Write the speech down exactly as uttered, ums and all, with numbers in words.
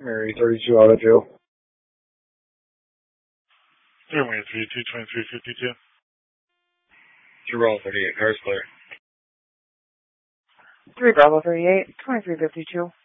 Mary thirty-two out of jail. Airway three two twenty-three fifty-two. Jerome thirty-eight, car's clear. three Bravo thirty-eight, twenty-three fifty-two.